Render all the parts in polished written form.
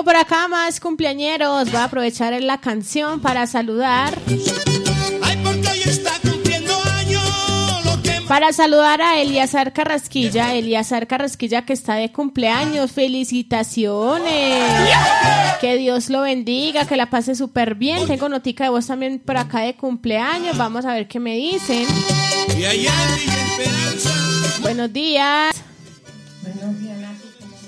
por acá más cumpleañeros. Voy a aprovechar la canción para saludar. Para saludar a Eliazar Carrasquilla que está de cumpleaños. ¡Felicitaciones! Que Dios lo bendiga, que la pase súper bien. Tengo notica de voz también por acá de cumpleaños. Vamos a ver qué me dicen. Buenos días. Buenos días, Nati.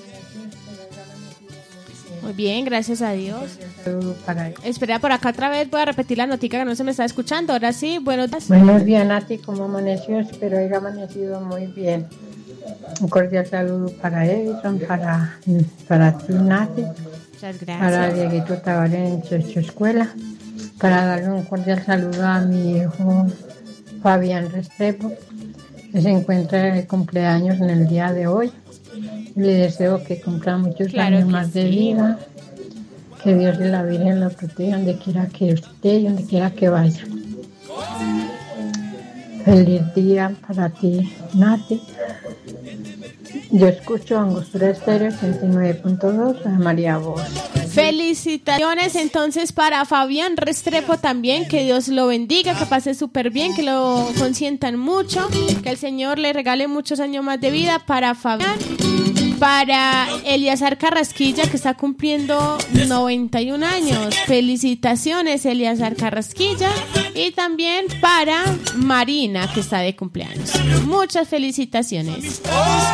Muy bien, gracias a Dios. Para él. Espera, por acá otra vez voy a repetir la notica que no se me está escuchando. Ahora sí, buenos días. Buenos días, Nati. ¿Cómo amaneció? Espero haya amanecido muy bien. Un cordial saludo para Edison, para ti, Nati. Muchas gracias. Para Dieguito Tabaré en su escuela. Para darle un cordial saludo a mi hijo Fabián Restrepo, que se encuentra de cumpleaños en el día de hoy. Le deseo que cumpla muchos años más de vida, que Dios y la Virgen lo protejan donde quiera que esté y donde quiera que vaya. Feliz día para ti, Nati. Yo escucho Angostura Estéreo 89.2 a María Voz. Felicitaciones entonces para Fabián Restrepo también, que Dios lo bendiga, que pase súper bien, que lo consientan mucho, que el Señor le regale muchos años más de vida para Fabián, para Eliazar Carrasquilla que está cumpliendo 91 años, felicitaciones Eliazar Carrasquilla, y también para Marina que está de cumpleaños, muchas felicitaciones.